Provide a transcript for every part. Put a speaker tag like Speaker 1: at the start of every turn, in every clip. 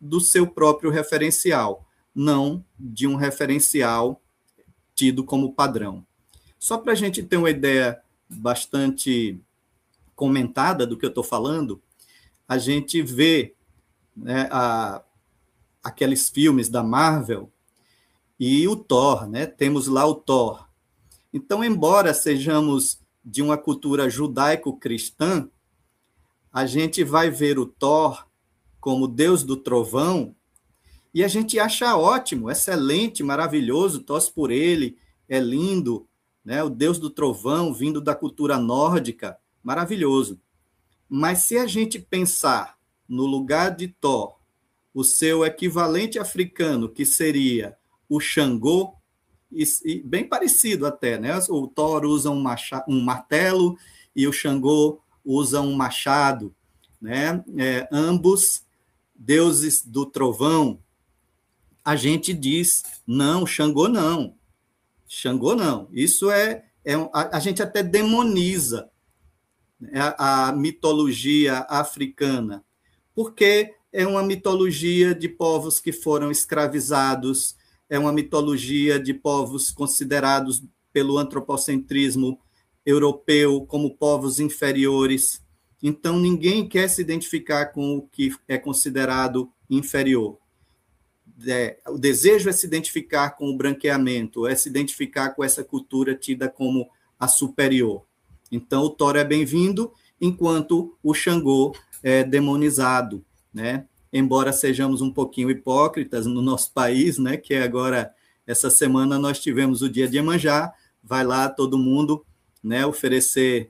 Speaker 1: do seu próprio referencial, não de um referencial tido como padrão. Só para a gente ter uma ideia bastante comentada do que eu estou falando, a gente vê, né, aqueles filmes da Marvel e o Thor, né? Temos lá o Thor. Então, embora sejamos de uma cultura judaico-cristã, a gente vai ver o Thor como Deus do trovão e a gente acha ótimo, excelente, maravilhoso, torce por ele, é lindo, né? O Deus do trovão vindo da cultura nórdica, maravilhoso. Mas se a gente pensar no lugar de Thor, o seu equivalente africano, que seria o Xangô, e bem parecido até, né? O Thor usa um martelo e o Xangô usa um machado, né? Ambos deuses do trovão. A gente diz, não, Xangô não. Xangô não. Isso a gente até demoniza a mitologia africana, porque é uma mitologia de povos que foram escravizados, é uma mitologia de povos considerados pelo antropocentrismo europeu como povos inferiores. Então, ninguém quer se identificar com o que é considerado inferior. O desejo é se identificar com o branqueamento, é se identificar com essa cultura tida como a superior. Então, o Thor é bem-vindo, enquanto o Xangô é demonizado, né? Embora sejamos um pouquinho hipócritas no nosso país, né? Que agora, essa semana, nós tivemos o dia de Iemanjá, vai lá todo mundo, né, oferecer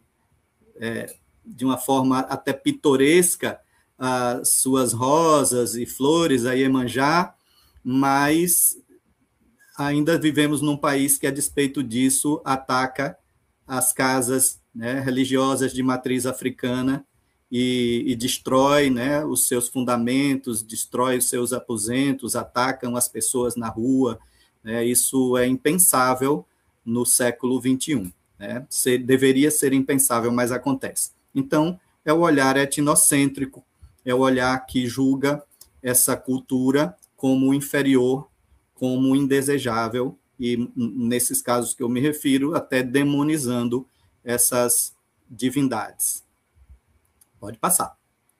Speaker 1: de uma forma até pitoresca as suas rosas e flores a Iemanjá, mas ainda vivemos num país que, a despeito disso, ataca as casas, né, religiosas de matriz africana e destrói, né, os seus fundamentos, destrói os seus aposentos, atacam as pessoas na rua. Né, isso é impensável no século XXI. Né, deveria ser impensável, mas acontece. Então, é o olhar etnocêntrico, é o olhar que julga essa cultura como inferior, como indesejável, e nesses casos que eu me refiro, até demonizando essas divindades. Pode passar.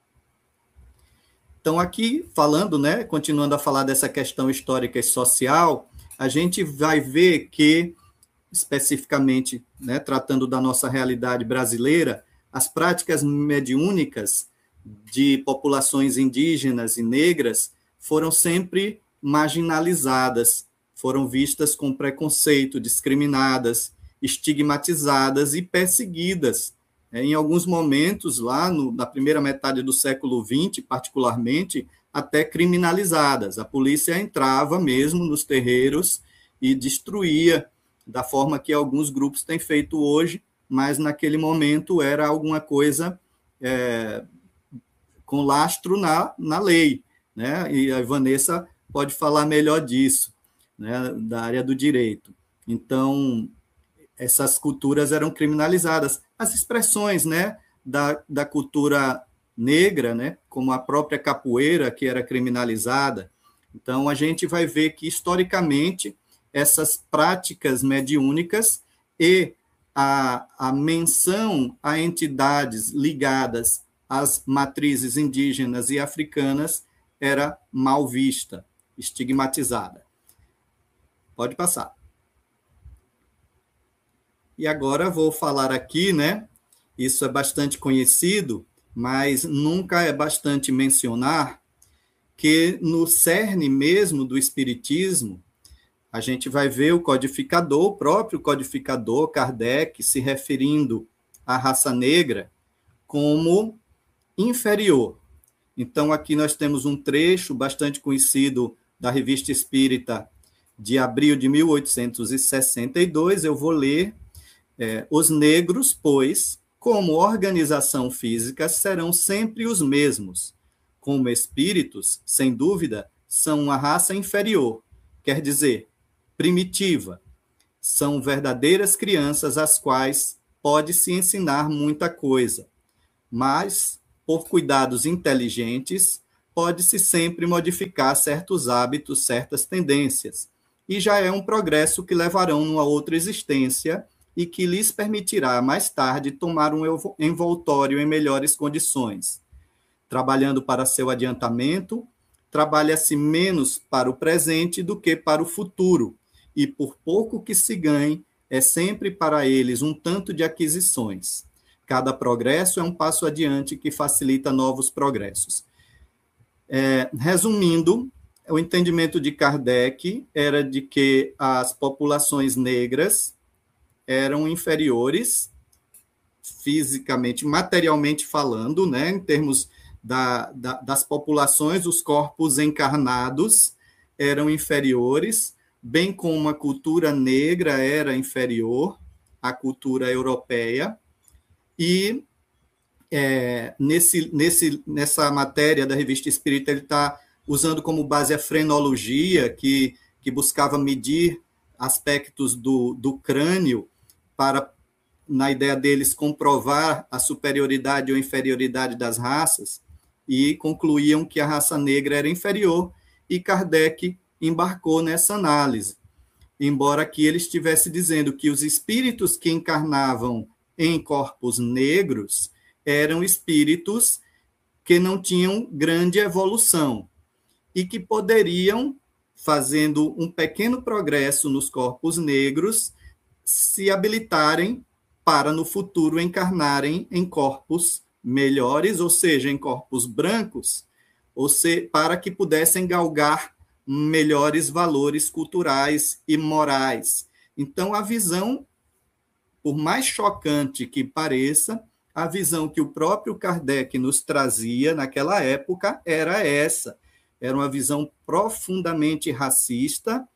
Speaker 1: Então, aqui, falando, né, continuando a falar dessa questão histórica e social, a gente vai ver que, especificamente, né, tratando da nossa realidade brasileira, as práticas mediúnicas de populações indígenas e negras foram sempre marginalizadas, foram vistas com preconceito, discriminadas, estigmatizadas e perseguidas. Em alguns momentos, lá na primeira metade do século XX, particularmente, até criminalizadas. A polícia entrava mesmo nos terreiros e destruía, da forma que alguns grupos têm feito hoje, mas naquele momento era alguma coisa com lastro na lei, né? E a Vanessa pode falar melhor disso, né? Da área do direito. Então, essas culturas eram criminalizadas. As expressões, né, da cultura negra, né, como a própria capoeira, que era criminalizada. Então, a gente vai ver que, historicamente, essas práticas mediúnicas e a menção a entidades ligadas às matrizes indígenas e africanas era mal vista, estigmatizada. Pode passar. E agora vou falar aqui, né? Isso é bastante conhecido, mas nunca é bastante mencionar que no cerne mesmo do espiritismo, a gente vai ver o codificador, o próprio codificador Kardec, se referindo à raça negra como inferior. Então, aqui nós temos um trecho bastante conhecido da Revista Espírita de abril de 1862, eu vou ler. Os negros, pois, como organização física, serão sempre os mesmos. Como espíritos, sem dúvida, são uma raça inferior, quer dizer, primitiva. São verdadeiras crianças às quais pode-se ensinar muita coisa, mas, por cuidados inteligentes, pode-se sempre modificar certos hábitos, certas tendências, e já é um progresso que levarão numa outra existência e que lhes permitirá, mais tarde, tomar um envoltório em melhores condições. Trabalhando para seu adiantamento, trabalha-se menos para o presente do que para o futuro, e por pouco que se ganhe, é sempre para eles um tanto de aquisições. Cada progresso é um passo adiante que facilita novos progressos. Resumindo, o entendimento de Kardec era de que as populações negras eram inferiores, fisicamente, materialmente falando, né, em termos das populações, os corpos encarnados eram inferiores, bem como a cultura negra era inferior à cultura europeia, e nessa matéria da Revista Espírita, ele está usando como base a frenologia, que buscava medir aspectos do crânio para, na ideia deles, comprovar a superioridade ou inferioridade das raças, e concluíam que a raça negra era inferior, e Kardec embarcou nessa análise, embora aqui ele estivesse dizendo que os espíritos que encarnavam em corpos negros eram espíritos que não tinham grande evolução e que poderiam, fazendo um pequeno progresso nos corpos negros, se habilitarem para, no futuro, encarnarem em corpos melhores, ou seja, em corpos brancos, para que pudessem galgar melhores valores culturais e morais. Então, a visão, por mais chocante que pareça, a visão que o próprio Kardec nos trazia naquela época era essa. Era uma visão profundamente racista.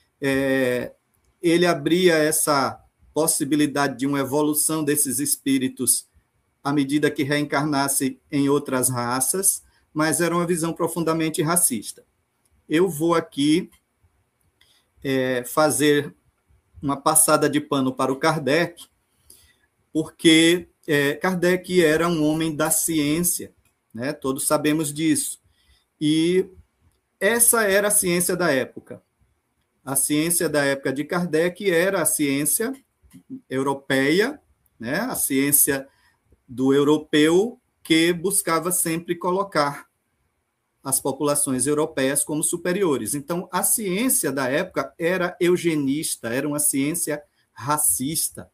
Speaker 1: Ele abria essa possibilidade de uma evolução desses espíritos à medida que reencarnasse em outras raças, mas era uma visão profundamente racista. Eu vou aqui fazer uma passada de pano para o Kardec, porque Kardec era um homem da ciência, né? Todos sabemos disso. E essa era a ciência da época. A ciência da época de Kardec era a ciência europeia, né? A ciência do europeu, que buscava sempre colocar as populações europeias como superiores. Então, a ciência da época era eugenista, era uma ciência racista,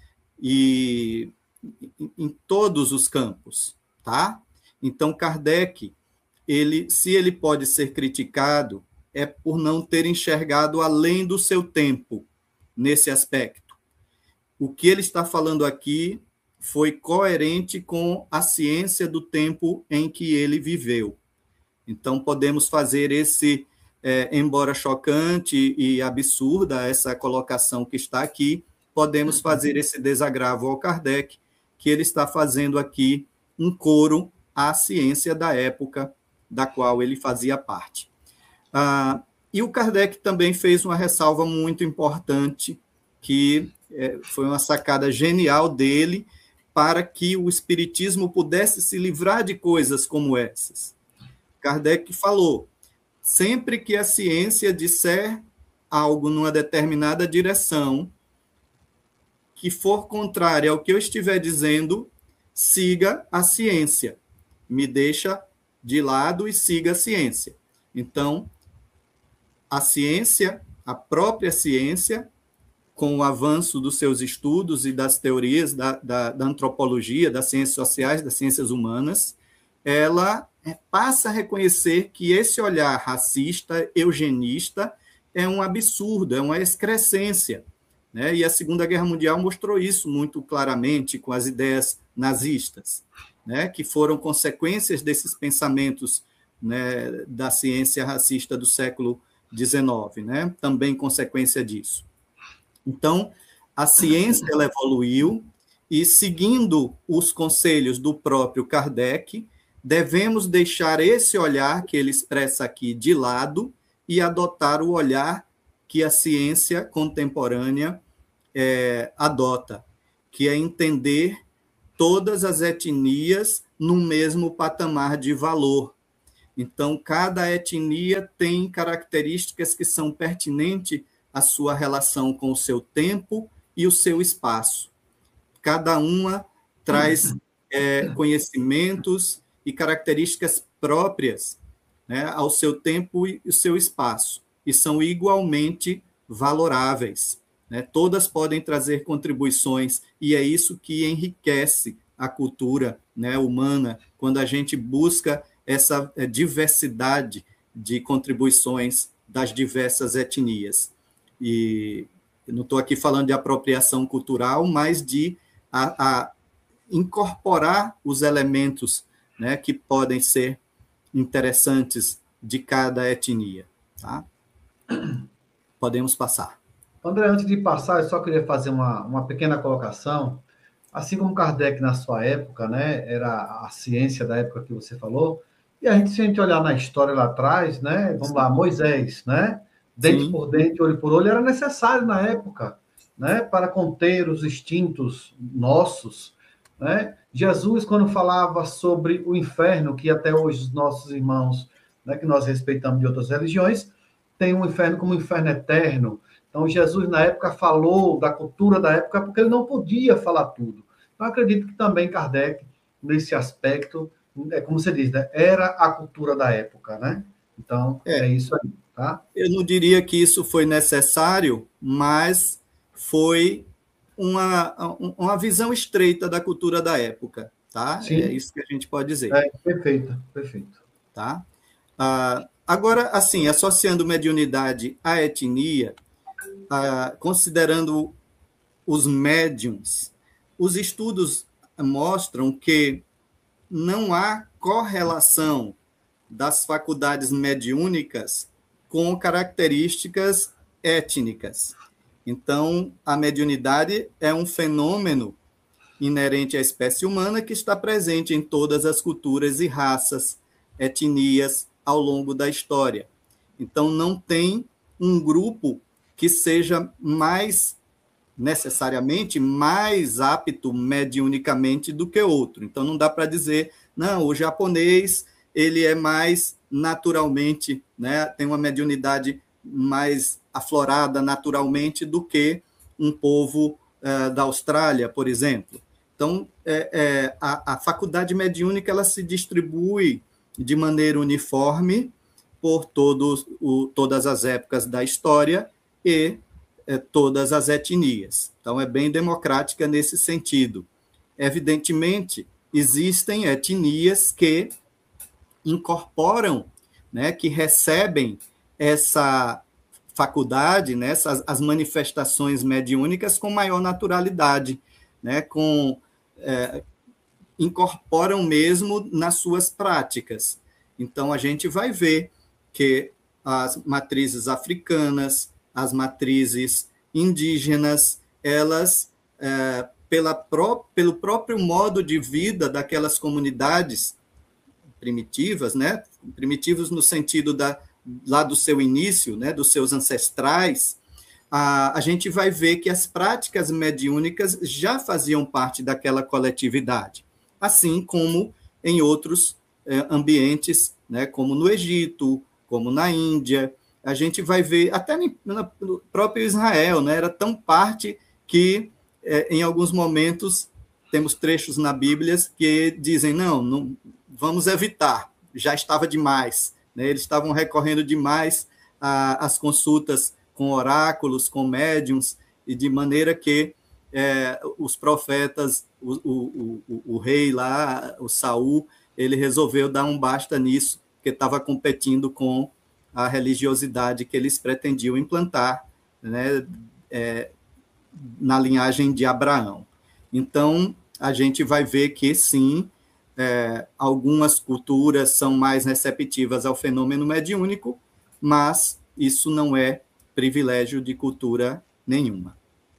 Speaker 1: e em todos os campos, tá? Então, Kardec, se ele pode ser criticado, é por não ter enxergado além do seu tempo nesse aspecto. O que ele está falando aqui foi coerente com a ciência do tempo em que ele viveu. Então, podemos fazer embora chocante e absurda essa colocação que está aqui, podemos fazer esse desagravo ao Kardec, que ele está fazendo aqui um coro à ciência da época da qual ele fazia parte. E o Kardec também fez uma ressalva muito importante, que foi uma sacada genial dele, para que o espiritismo pudesse se livrar de coisas como essas. Kardec falou: sempre que a ciência disser algo numa determinada direção que for contrária ao que eu estiver dizendo, siga a ciência. Me deixa de lado e siga a ciência. Então, a ciência, a própria ciência, com o avanço dos seus estudos e das teorias da antropologia, das ciências sociais, das ciências humanas, ela passa a reconhecer que esse olhar racista, eugenista, é um absurdo, é uma excrescência, né? E a Segunda Guerra Mundial mostrou isso muito claramente com as ideias nazistas, né? Que foram consequências desses pensamentos, né, da ciência racista do século XIX, né? Também consequência disso. Então, a ciência ela evoluiu, e, seguindo os conselhos do próprio Kardec, devemos deixar esse olhar que ele expressa aqui de lado e adotar o olhar que a ciência contemporânea adota, que é entender todas as etnias no mesmo patamar de valor. Então, cada etnia tem características que são pertinentes à sua relação com o seu tempo e o seu espaço. Cada uma traz conhecimentos e características próprias, né, ao seu tempo e o seu espaço, e são igualmente valoráveis, né? Todas podem trazer contribuições, e é isso que enriquece a cultura, né, humana, quando a gente busca essa diversidade de contribuições das diversas etnias. E eu não estou aqui falando de apropriação cultural, mas de a incorporar os elementos, né, que podem ser interessantes de cada etnia. Tá? Podemos passar.
Speaker 2: André, antes de passar, eu só queria fazer uma pequena colocação. Assim como Kardec, na sua época, né, era a ciência da época que você falou, e a gente, se a gente olhar na história lá atrás, né, vamos lá, Moisés, né, dente por dente, olho por olho, era necessário na época, né, para conter os instintos nossos, né? Jesus, quando falava sobre o inferno, que até hoje os nossos irmãos, né, que nós respeitamos de outras religiões, tem um inferno como um inferno eterno. Então, Jesus, na época, falou da cultura da época, porque ele não podia falar tudo. Então, acredito que também Kardec, nesse aspecto, como você diz, né, era a cultura da época, né? Então, é isso aí, tá?
Speaker 1: Eu não diria que isso foi necessário, mas foi uma visão estreita da cultura da época, tá?
Speaker 2: Sim.
Speaker 1: É isso que a gente pode dizer.
Speaker 2: Perfeito, perfeito.
Speaker 1: Tá? Agora, assim, associando mediunidade à etnia, considerando os médiums, os estudos mostram que não há correlação das faculdades mediúnicas com características étnicas. Então, a mediunidade é um fenômeno inerente à espécie humana que está presente em todas as culturas e raças, etnias ao longo da história. Então, não tem um grupo que seja necessariamente mais apto mediunicamente do que outro. Então, não dá para dizer, não, o japonês ele é mais naturalmente, né, tem uma mediunidade mais aflorada naturalmente do que um povo da Austrália, por exemplo. Então, a faculdade mediúnica ela se distribui de maneira uniforme por todas as épocas da história e todas as etnias. Então, é bem democrática nesse sentido. Evidentemente, existem etnias que incorporam, né, que recebem essa faculdade, né, as manifestações mediúnicas com maior naturalidade, né, incorporam mesmo nas suas práticas. Então, a gente vai ver que as matrizes africanas, as matrizes indígenas, elas, pelo próprio modo de vida daquelas comunidades primitivas, né, primitivos no sentido lá do seu início, né, dos seus ancestrais, a gente vai ver que as práticas mediúnicas já faziam parte daquela coletividade, assim como em outros ambientes, né, como no Egito, como na Índia. A gente vai ver, até no próprio Israel, né, era tão parte que, em alguns momentos, temos trechos na Bíblia que dizem, não vamos evitar, já estava demais. Né, eles estavam recorrendo demais às consultas com oráculos, com médiums, e de maneira que os profetas, o rei lá, o Saul, ele resolveu dar um basta nisso, porque estava competindo com a religiosidade que eles pretendiam implantar, né, na linhagem de Abraão. Então, a gente vai ver que, sim, algumas culturas são mais receptivas ao fenômeno mediúnico, mas isso não é privilégio de cultura nenhuma.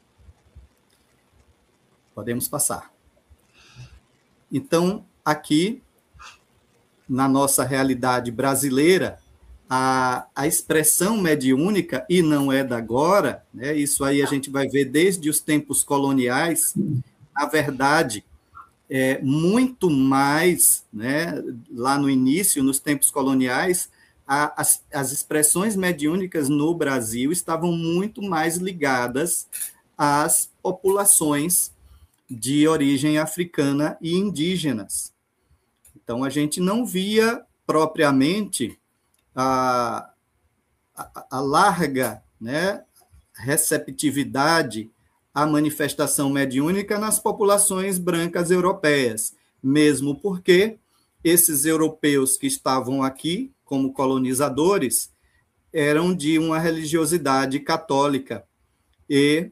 Speaker 1: Podemos passar. Então, aqui, na nossa realidade brasileira, a expressão mediúnica, e não é da agora, né, isso aí a gente vai ver desde os tempos coloniais, na verdade, muito mais, né, lá no início, nos tempos coloniais, as expressões mediúnicas no Brasil estavam muito mais ligadas às populações de origem africana e indígenas. Então, a gente não via propriamente a larga, né, receptividade à manifestação mediúnica nas populações brancas europeias, mesmo porque esses europeus que estavam aqui como colonizadores eram de uma religiosidade católica e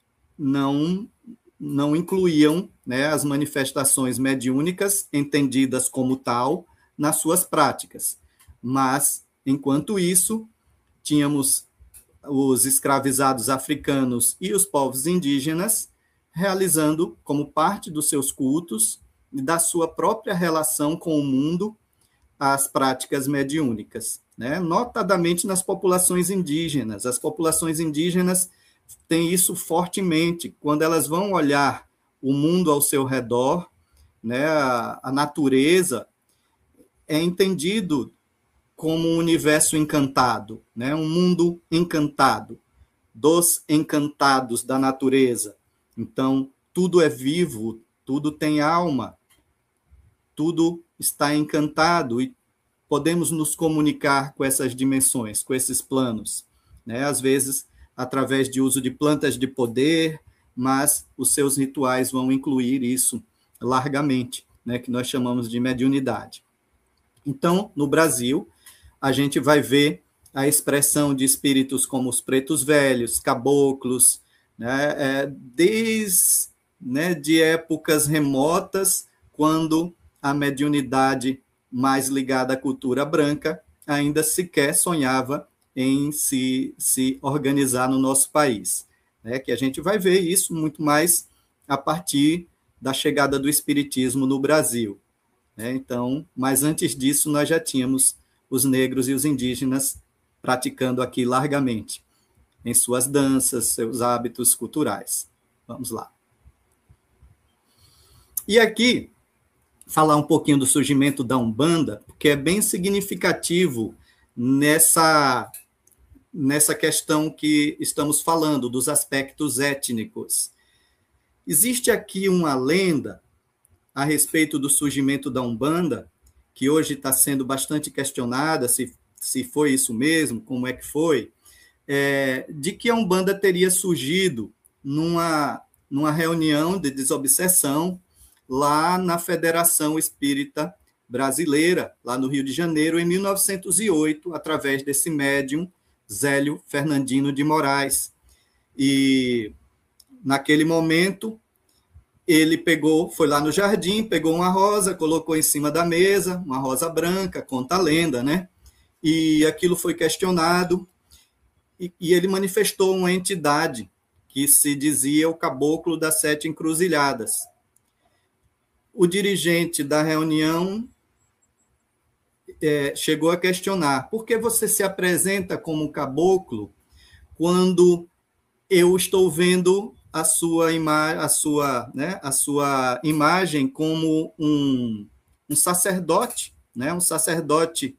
Speaker 1: não incluíam, né, as manifestações mediúnicas, entendidas como tal, nas suas práticas. Mas, enquanto isso, tínhamos os escravizados africanos e os povos indígenas realizando, como parte dos seus cultos e da sua própria relação com o mundo, as práticas mediúnicas, né? Notadamente nas populações indígenas. As populações indígenas têm isso fortemente. Quando elas vão olhar o mundo ao seu redor, né, a natureza, é entendido como um universo encantado, né, um mundo encantado, dos encantados da natureza. Então, tudo é vivo, tudo tem alma, tudo está encantado e podemos nos comunicar com essas dimensões, com esses planos, né? Às vezes, através de uso de plantas de poder, mas os seus rituais vão incluir isso largamente, né? Que nós chamamos de mediunidade. Então, no Brasil, a gente vai ver a expressão de espíritos como os pretos velhos, caboclos, né? Desde, né, de épocas remotas, quando a mediunidade mais ligada à cultura branca ainda sequer sonhava em se organizar no nosso país, né? Que a gente vai ver isso muito mais a partir da chegada do espiritismo no Brasil, né? Então, mas antes disso nós já tínhamos os negros e os indígenas praticando aqui largamente em suas danças, seus hábitos culturais. Vamos lá. E aqui falar um pouquinho do surgimento da Umbanda, porque é bem significativo nessa questão que estamos falando, dos aspectos étnicos. Existe aqui uma lenda a respeito do surgimento da Umbanda, que hoje está sendo bastante questionada, se foi isso mesmo, como é que foi, de que a Umbanda teria surgido numa reunião de desobsessão lá na Federação Espírita Brasileira, lá no Rio de Janeiro, em 1908, através desse médium, Zélio Fernandino de Moraes. E, naquele momento, ele foi lá no jardim, pegou uma rosa, colocou em cima da mesa, uma rosa branca, conta a lenda, né? E aquilo foi questionado, e ele manifestou uma entidade que se dizia o Caboclo das Sete Encruzilhadas. O dirigente da reunião chegou a questionar: por que você se apresenta como caboclo quando eu estou vendo a sua imagem como um sacerdote, né? Um sacerdote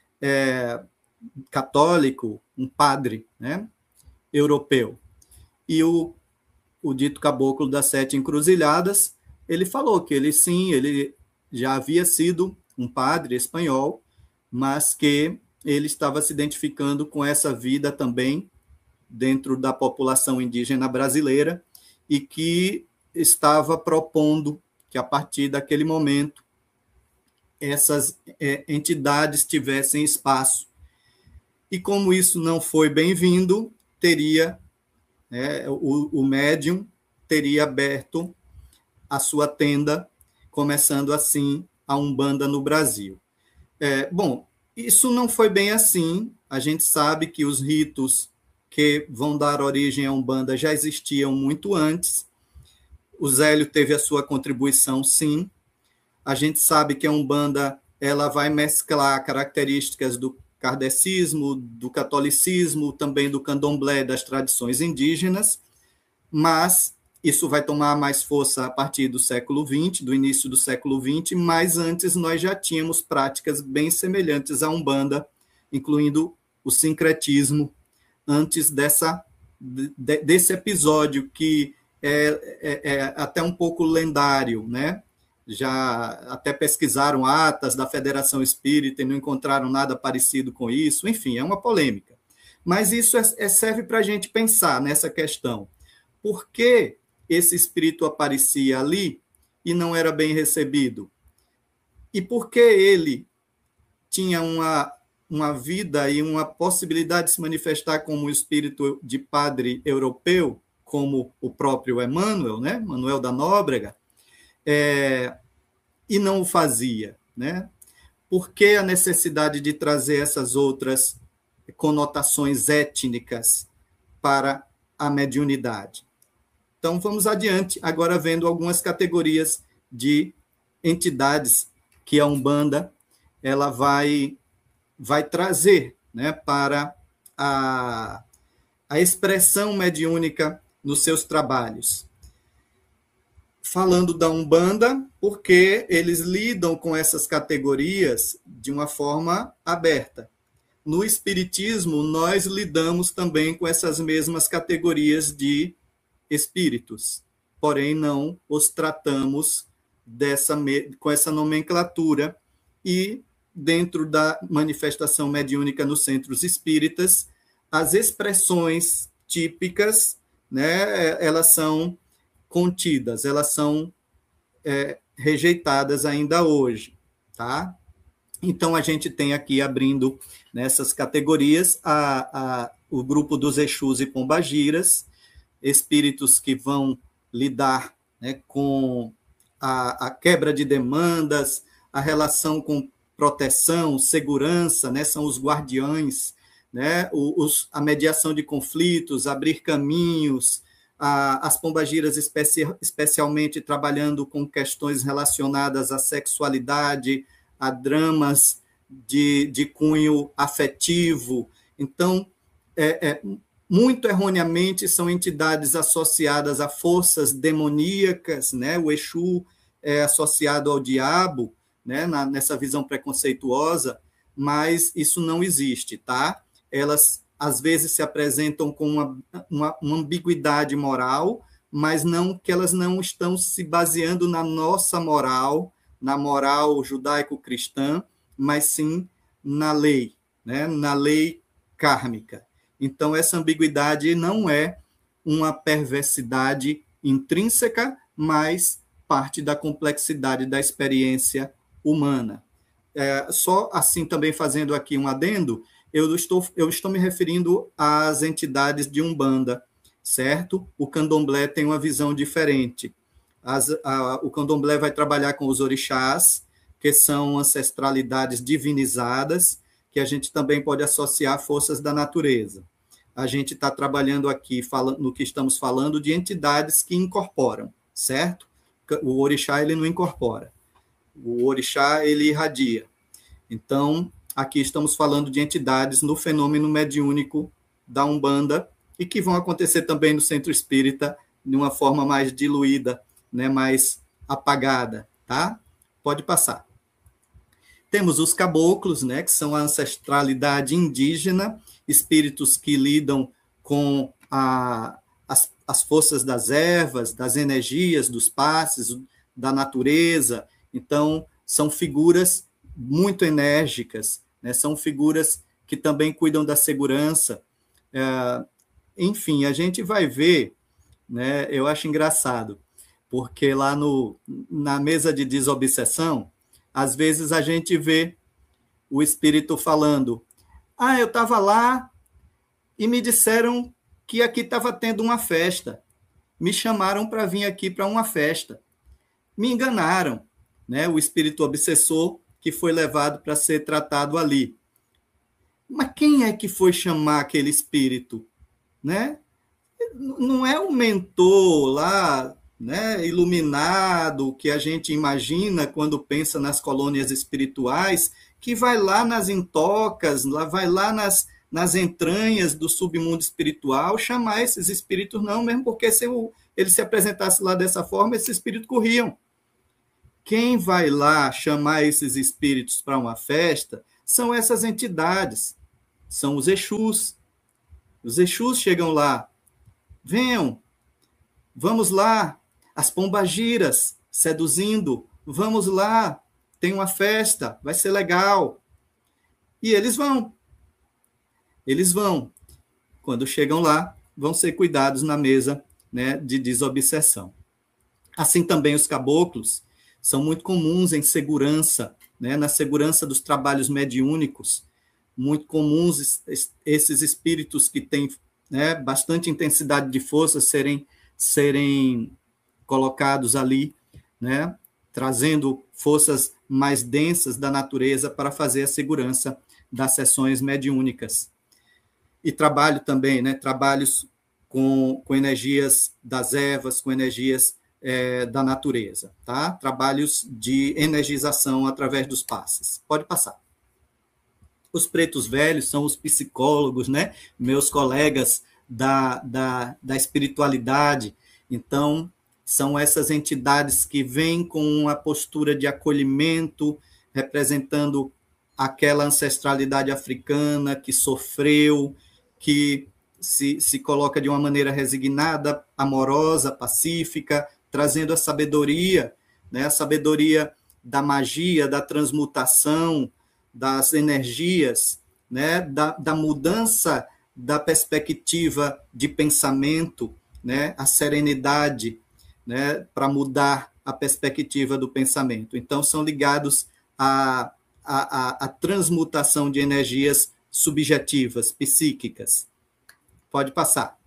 Speaker 1: católico, um padre, né? Europeu. E o dito Caboclo das Sete Encruzilhadas, ele falou que ele já havia sido um padre espanhol, mas que ele estava se identificando com essa vida também dentro da população indígena brasileira e que estava propondo que, a partir daquele momento, essas entidades tivessem espaço. E como isso não foi bem-vindo, o médium teria aberto a sua tenda, começando assim a Umbanda no Brasil. Bom, isso não foi bem assim. A gente sabe que os ritos que vão dar origem à Umbanda já existiam muito antes. O Zélio teve a sua contribuição, sim. A gente sabe que a Umbanda ela vai mesclar características do kardecismo, do catolicismo, também do candomblé, das tradições indígenas, mas isso vai tomar mais força a partir do século XX, do início do século XX, mas antes nós já tínhamos práticas bem semelhantes à Umbanda, incluindo o sincretismo, antes desse episódio que é até um pouco lendário, né? Já até pesquisaram atas da Federação Espírita e não encontraram nada parecido com isso. Enfim, é uma polêmica. Mas isso serve para a gente pensar nessa questão. Por que esse espírito aparecia ali e não era bem recebido? E por que ele tinha uma vida e uma possibilidade de se manifestar como um espírito de padre europeu, como o próprio Emmanuel, né? Manuel da Nóbrega, e não o fazia, né? Por que a necessidade de trazer essas outras conotações étnicas para a mediunidade? Então, vamos adiante, agora vendo algumas categorias de entidades que a Umbanda ela vai trazer, né, para a expressão mediúnica nos seus trabalhos. Falando da Umbanda, porque eles lidam com essas categorias de uma forma aberta. No Espiritismo, nós lidamos também com essas mesmas categorias de espíritos, porém não os tratamos com essa nomenclatura, e dentro da manifestação mediúnica nos centros espíritas, as expressões típicas, né, elas são contidas, elas são rejeitadas ainda hoje, tá? Então, a gente tem aqui, abrindo nessas categorias, o grupo dos Exus e Pombagiras, espíritos que vão lidar, né, com a quebra de demandas, a relação com proteção, segurança, né, são os guardiães, né, a mediação de conflitos, abrir caminhos, as pombagiras especialmente trabalhando com questões relacionadas à sexualidade, a dramas de cunho afetivo. Então, muito erroneamente, são entidades associadas a forças demoníacas, né? O Exu é associado ao diabo, né? Nessa visão preconceituosa, mas isso não existe, tá? Elas, às vezes, se apresentam com uma ambiguidade moral, mas não que elas não estão se baseando na nossa moral, na moral judaico-cristã, mas sim na lei, né? Na lei kármica. Então, essa ambiguidade não é uma perversidade intrínseca, mas parte da complexidade da experiência humana. Só assim, também fazendo aqui um adendo, eu estou me referindo às entidades de Umbanda, certo? O Candomblé tem uma visão diferente. O Candomblé vai trabalhar com os orixás, que são ancestralidades divinizadas, que a gente também pode associar a forças da natureza. A gente está trabalhando aqui, no que estamos falando, de entidades que incorporam, certo? O orixá, ele não incorpora. O orixá, ele irradia. Então, aqui estamos falando de entidades no fenômeno mediúnico da Umbanda, e que vão acontecer também no centro espírita, de uma forma mais diluída, né, mais apagada, tá? Pode passar. Temos os caboclos, né, que são a ancestralidade indígena, espíritos que lidam com as forças das ervas, das energias, dos passes, da natureza. Então, são figuras muito enérgicas, né, são figuras que também cuidam da segurança. Enfim, a gente vai ver, né, eu acho engraçado, porque lá na mesa de desobsessão, às vezes a gente vê o espírito falando: eu estava lá e me disseram que aqui estava tendo uma festa. Me chamaram para vir aqui para uma festa. Me enganaram, né? O espírito obsessor que foi levado para ser tratado ali. Mas quem é que foi chamar aquele espírito, né? Não é o mentor lá, né, iluminado, que a gente imagina quando pensa nas colônias espirituais, que vai lá nas intocas, vai lá nas entranhas do submundo espiritual chamar esses espíritos, não, mesmo porque ele se apresentasse lá dessa forma, esses espíritos corriam. Quem vai lá chamar esses espíritos para uma festa são essas entidades, são os Exus. Os Exus chegam lá, venham, vamos lá, as pombagiras seduzindo, vamos lá, tem uma festa, vai ser legal. E eles vão. Eles vão. Quando chegam lá, vão ser cuidados na mesa, né, de desobsessão. Assim também os caboclos são muito comuns em segurança, né, na segurança dos trabalhos mediúnicos, muito comuns esses espíritos que têm, né, bastante intensidade de força serem colocados ali, né, trazendo forças mais densas da natureza para fazer a segurança das sessões mediúnicas. E trabalho também, né, trabalhos com energias das ervas, com energias da natureza, tá? Trabalhos de energização através dos passes. Pode passar. Os pretos velhos são os psicólogos, né? Meus colegas da espiritualidade. Então, são essas entidades que vêm com uma postura de acolhimento, representando aquela ancestralidade africana que sofreu, que se coloca de uma maneira resignada, amorosa, pacífica, trazendo a sabedoria, né? A sabedoria da magia, da transmutação, das energias, né? Da mudança da perspectiva de pensamento, né? A serenidade, né? Para mudar a perspectiva do pensamento. Então, são ligados à transmutação de energias subjetivas, psíquicas. Pode passar.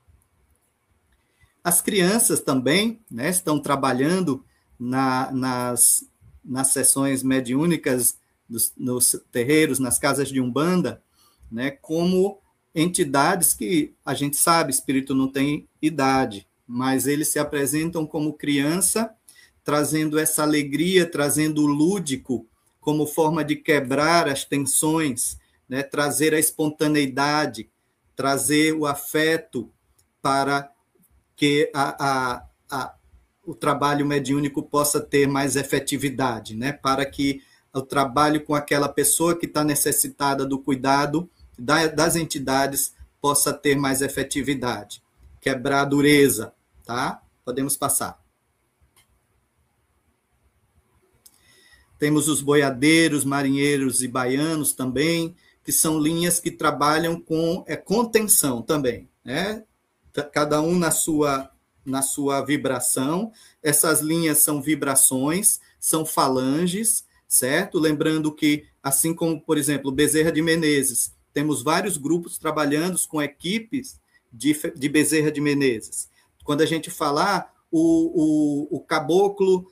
Speaker 1: As crianças também, né, estão trabalhando nas sessões mediúnicas, nos terreiros, nas casas de Umbanda, né, como entidades que a gente sabe, espírito não tem idade, mas eles se apresentam como criança, trazendo essa alegria, trazendo o lúdico como forma de quebrar as tensões, né, trazer a espontaneidade, trazer o afeto para que o trabalho mediúnico possa ter mais efetividade, né? Para que o trabalho com aquela pessoa que está necessitada do cuidado das entidades possa ter mais efetividade. Quebrar a dureza, tá? Podemos passar. Temos os boiadeiros, marinheiros e baianos também, que são linhas que trabalham com contenção também, né? Cada um na sua vibração. Essas linhas são vibrações, são falanges, certo? Lembrando que, assim como, por exemplo, Bezerra de Menezes, temos vários grupos trabalhando com equipes de Bezerra de Menezes. Quando a gente falar, o caboclo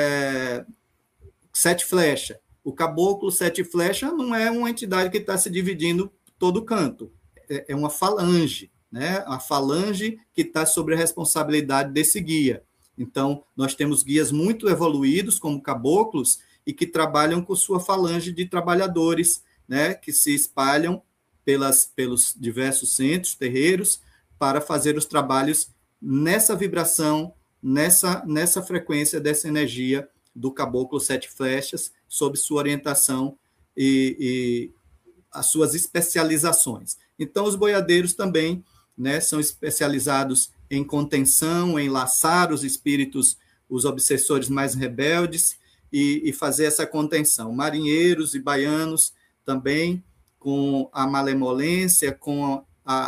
Speaker 1: sete flecha, o caboclo sete flecha não é uma entidade que está se dividindo todo canto, é uma falange, né? A falange que está sobre a responsabilidade desse guia. Então, nós temos guias muito evoluídos, como caboclos, e que trabalham com sua falange de trabalhadores, né? Que se espalham pelos diversos centros, terreiros, para fazer os trabalhos nessa vibração, nessa frequência dessa energia do caboclo sete flechas, sob sua orientação e as suas especializações. Então, os boiadeiros também, né, são especializados em contenção, em laçar os espíritos, os obsessores mais rebeldes, e fazer essa contenção. Marinheiros e baianos também, com a malemolência, com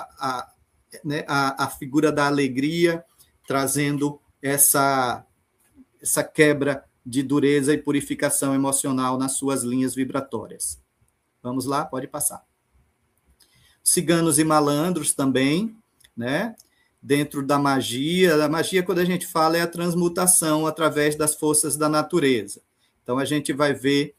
Speaker 1: a figura da alegria, trazendo essa quebra de dureza e purificação emocional nas suas linhas vibratórias. Vamos lá, pode passar. Ciganos e malandros também, né? Dentro da magia. A magia, quando a gente fala, é a transmutação através das forças da natureza. Então, a gente vai ver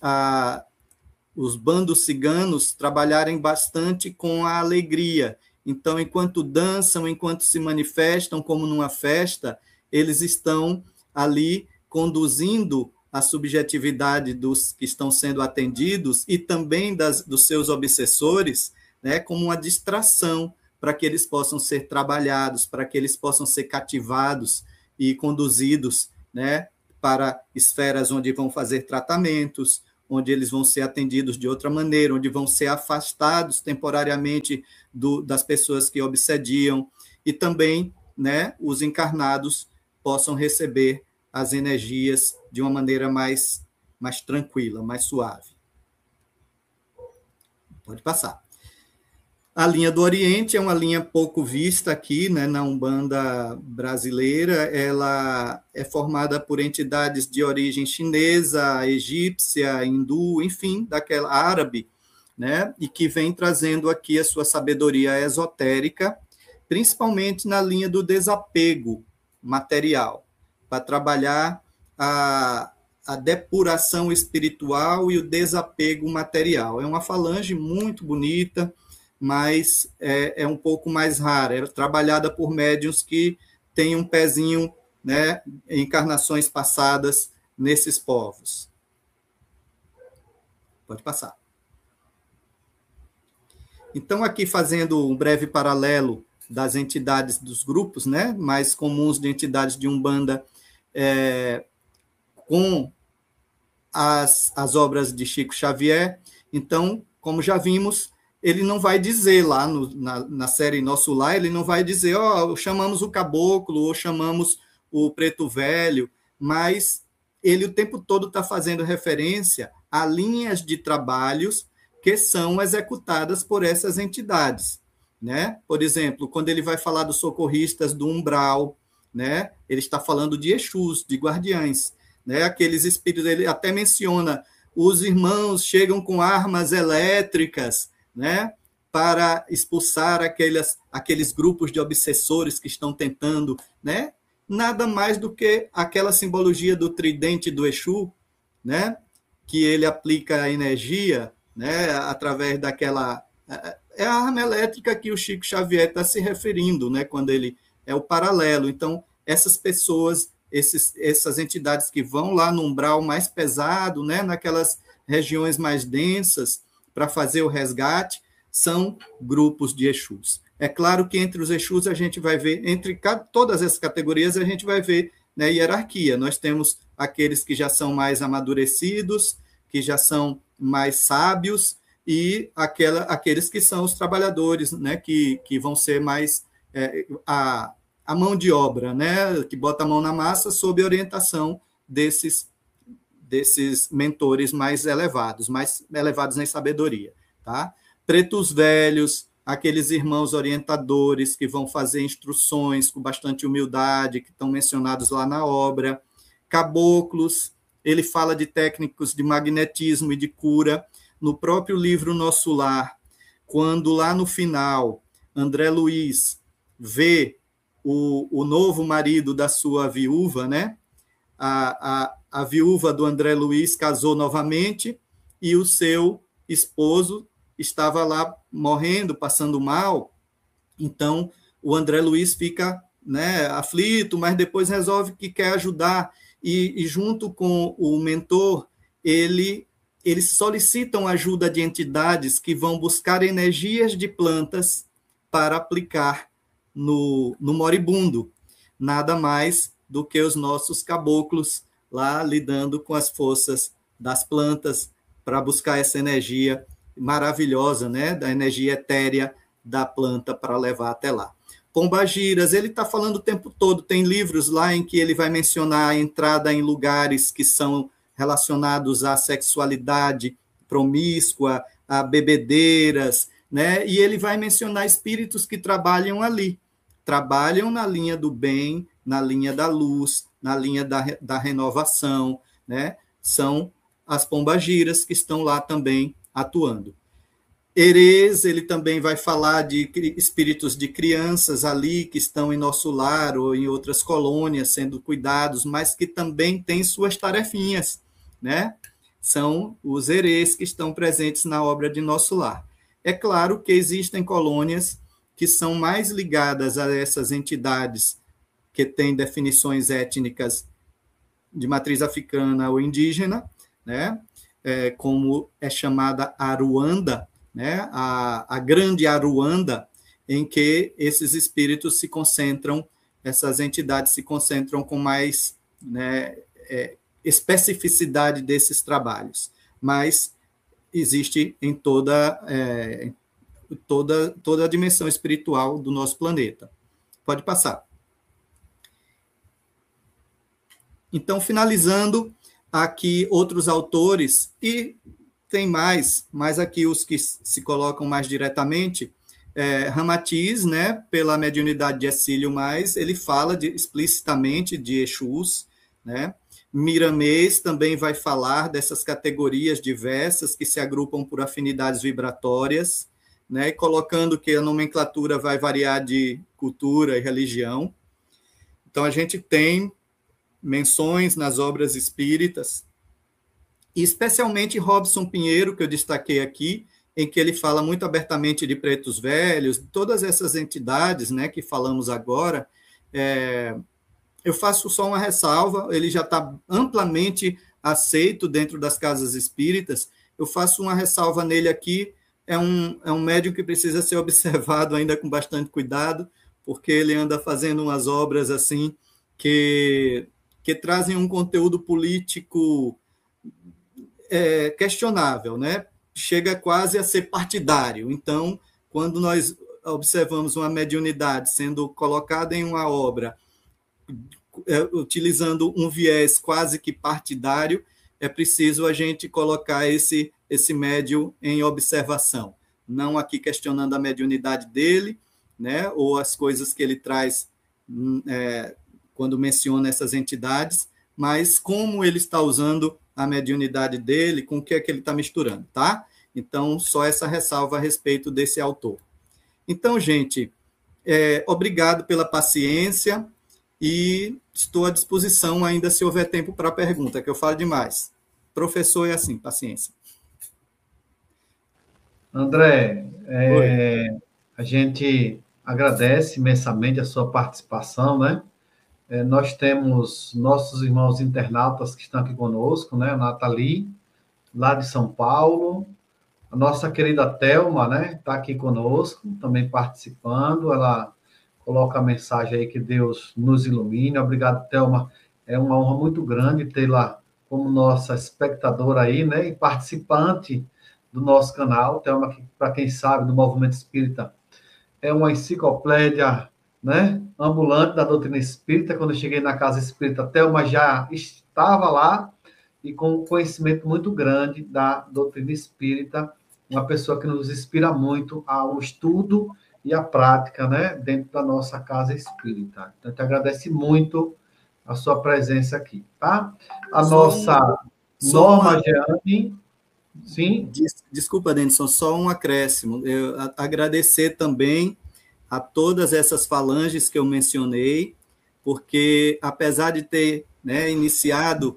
Speaker 1: os bandos ciganos trabalharem bastante com a alegria. Então, enquanto dançam, enquanto se manifestam como numa festa, eles estão ali conduzindo a subjetividade dos que estão sendo atendidos e também dos seus obsessores, né, como uma distração, para que eles possam ser trabalhados, para que eles possam ser cativados e conduzidos, né, para esferas onde vão fazer tratamentos, onde eles vão ser atendidos de outra maneira, onde vão ser afastados temporariamente das pessoas que obsediam, e também, né, os encarnados possam receber as energias de uma maneira mais tranquila, mais suave. Pode passar. A linha do Oriente é uma linha pouco vista aqui, né, na Umbanda brasileira. Ela é formada por entidades de origem chinesa, egípcia, hindu, enfim, daquela árabe, né, e que vem trazendo aqui a sua sabedoria esotérica, principalmente na linha do desapego material, para trabalhar a depuração espiritual e o desapego material. É uma falange muito bonita, mas é um pouco mais rara, é trabalhada por médiuns que têm um pezinho, né, em encarnações passadas nesses povos. Pode passar. Então, aqui fazendo um breve paralelo das entidades dos grupos, né, mais comuns de entidades de Umbanda, com as obras de Chico Xavier. Então, como já vimos, ele não vai dizer lá na série Nosso Lar, ele não vai dizer, chamamos o caboclo, ou chamamos o preto velho, mas ele o tempo todo está fazendo referência a linhas de trabalhos que são executadas por essas entidades, né? Por exemplo, quando ele vai falar dos socorristas do umbral, né, ele está falando de Exus, de guardiães, né? Aqueles espíritos, ele até menciona, os irmãos chegam com armas elétricas, né, para expulsar aqueles grupos de obsessores que estão tentando, né? Nada mais do que aquela simbologia do tridente do Exu, né, que ele aplica a energia, né, através daquela... É a arma elétrica que o Chico Xavier está se referindo, né, quando ele é o paralelo. Então, essas pessoas, essas entidades que vão lá no umbral mais pesado, né, naquelas regiões mais densas, para fazer o resgate, são grupos de Exus. É claro que entre os Exus a gente vai ver, entre todas essas categorias a gente vai ver, né, hierarquia. Nós temos aqueles que já são mais amadurecidos, que já são mais sábios, e aqueles que são os trabalhadores, né, que vão ser mais a mão de obra, né, que bota a mão na massa sob orientação desses mentores mais elevados em sabedoria, tá? Pretos velhos, aqueles irmãos orientadores que vão fazer instruções com bastante humildade, que estão mencionados lá na obra. Caboclos, ele fala de técnicos de magnetismo e de cura. No próprio livro Nosso Lar, quando lá no final, André Luiz vê o novo marido da sua viúva, né? A viúva do André Luiz casou novamente e o seu esposo estava lá morrendo, passando mal. Então, o André Luiz fica, né, aflito, mas depois resolve que quer ajudar. E junto com o mentor, eles solicitam ajuda de entidades que vão buscar energias de plantas para aplicar no moribundo. Nada mais do que os nossos caboclos lá lidando com as forças das plantas para buscar essa energia maravilhosa, né, da energia etérea da planta para levar até lá. Pombagiras, ele está falando o tempo todo, tem livros lá em que ele vai mencionar a entrada em lugares que são relacionados à sexualidade promíscua, a bebedeiras, né, e ele vai mencionar espíritos que trabalham ali, trabalham na linha do bem, na linha da luz, na linha da renovação, né? São as pombagiras que estão lá também atuando. Herês, ele também vai falar de espíritos de crianças ali que estão em Nosso Lar ou em outras colônias sendo cuidados, mas que também têm suas tarefinhas, né? São os herês que estão presentes na obra de Nosso Lar. É claro que existem colônias que são mais ligadas a essas entidades que têm definições étnicas de matriz africana ou indígena, né? Como é chamada Aruanda, né? A grande Aruanda, em que esses espíritos se concentram, essas entidades se concentram com mais, né, especificidade desses trabalhos. Mas existe em toda a dimensão espiritual do nosso planeta. Pode passar. Então, finalizando, aqui outros autores, e tem mais, mas aqui os que se colocam mais diretamente, Ramatiz, né, pela mediunidade de Exílio Mais, ele fala explicitamente de Exus, né? Miramês também vai falar dessas categorias diversas que se agrupam por afinidades vibratórias, né, colocando que a nomenclatura vai variar de cultura e religião. Então, a gente tem menções nas obras espíritas, e especialmente Robson Pinheiro, que eu destaquei aqui, em que ele fala muito abertamente de pretos velhos, todas essas entidades, né, que falamos agora. Eu faço só uma ressalva, ele já está amplamente aceito dentro das casas espíritas, eu faço uma ressalva nele aqui, é um médium que precisa ser observado ainda com bastante cuidado, porque ele anda fazendo umas obras assim que trazem um conteúdo político questionável, né? Chega quase a ser partidário. Então, quando nós observamos uma mediunidade sendo colocada em uma obra utilizando um viés quase que partidário, é preciso a gente colocar esse médium em observação. Não aqui questionando a mediunidade dele, né, ou as coisas que ele traz quando menciona essas entidades, mas como ele está usando a mediunidade dele, com o que é que ele está misturando, tá? Então, só essa ressalva a respeito desse autor. Então, gente, obrigado pela paciência e estou à disposição ainda se houver tempo para pergunta, que eu falo demais. Professor é assim, paciência.
Speaker 2: André, a gente agradece imensamente a sua participação, né? Nós temos nossos irmãos internautas que estão aqui conosco, né? A Nathalie, lá de São Paulo, a nossa querida Thelma, né? Está aqui conosco, também participando, ela coloca a mensagem aí que Deus nos ilumine. Obrigado, Thelma. É uma honra muito grande tê-la como nossa espectadora aí, né? E participante do nosso canal. Thelma, que, para quem sabe, do Movimento Espírita, é uma enciclopédia, né, ambulante da doutrina espírita. Quando eu cheguei na casa espírita, Thelma já estava lá e com um conhecimento muito grande da doutrina espírita, uma pessoa que nos inspira muito ao estudo e à prática, né, dentro da nossa casa espírita. Então, eu te agradeço muito a sua presença aqui, tá? A nossa Norma Jeane, sim?
Speaker 1: Desculpa, Denison, só um acréscimo. Eu agradecer também a todas essas falanges que eu mencionei, porque apesar de ter, né, iniciado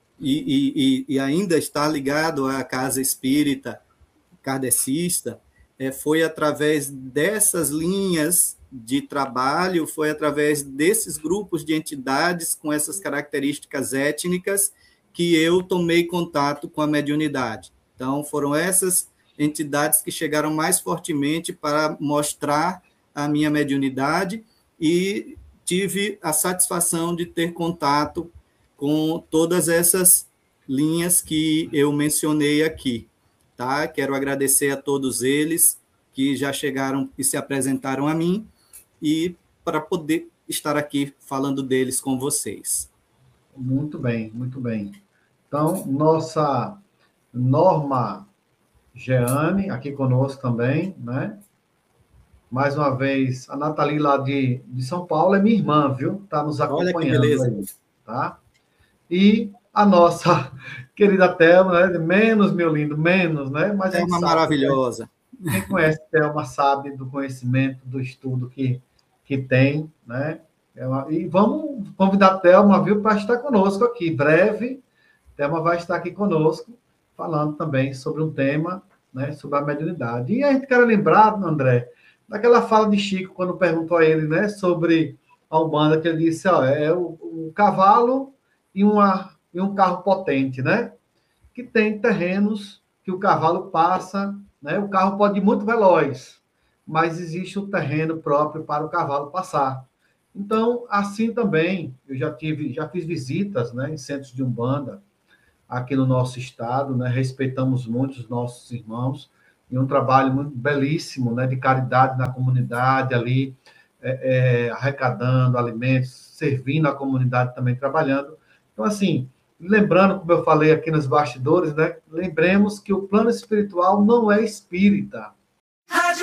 Speaker 1: e ainda estar ligado à casa espírita kardecista, foi através dessas linhas de trabalho, foi através desses grupos de entidades com essas características étnicas que eu tomei contato com a mediunidade. Então, foram essas entidades que chegaram mais fortemente para mostrar a minha mediunidade e tive a satisfação de ter contato com todas essas linhas que eu mencionei aqui, tá? Quero agradecer a todos eles que já chegaram e se apresentaram a mim e para poder estar aqui falando deles com vocês.
Speaker 2: Muito bem, muito bem. Então, nossa Norma Jeane, aqui conosco também, né? Mais uma vez, a Nathalie lá de São Paulo é minha irmã, viu? Está nos acompanhando.
Speaker 1: Olha que beleza.
Speaker 2: Aí, tá? E a nossa querida Thelma, né? Menos, meu lindo, menos, né? Mas
Speaker 1: é uma maravilhosa.
Speaker 2: Quem conhece Thelma sabe do conhecimento, do estudo que tem, né? E vamos convidar a Thelma, viu, para estar conosco aqui. Breve, Thelma vai estar aqui conosco, falando também sobre um tema, né? Sobre a mediunidade. E a gente quer lembrar, André, daquela fala de Chico, quando perguntou a ele, né, sobre a Umbanda, que ele disse, ó, um cavalo e um carro potente, né? Que tem terrenos que o cavalo passa, né? O carro pode ir muito veloz, mas existe o terreno próprio para o cavalo passar. Então, assim também, eu já fiz visitas, né, em centros de umbanda aqui no nosso estado, né, respeitamos muito os nossos irmãos, e um trabalho muito belíssimo, né, de caridade na comunidade ali, arrecadando alimentos, servindo a comunidade também, trabalhando. Então, assim, lembrando, como eu falei aqui nos bastidores, né, lembremos que o plano espiritual não é espírita.